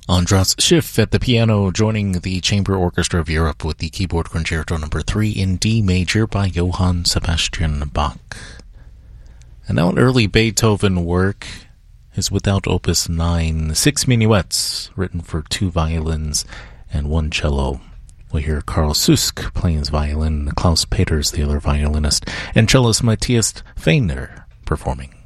Andras Schiff at the piano, joining the Chamber Orchestra of Europe with the Keyboard Concerto No. 3 in D major by Johann Sebastian Bach. And now an early Beethoven work is without Opus 9, 6 minuets written for 2 violins and 1 cello. We'll hear Karl Susk playing his violin, Klaus Peters, the other violinist, and cellist Matthias Feiner performing.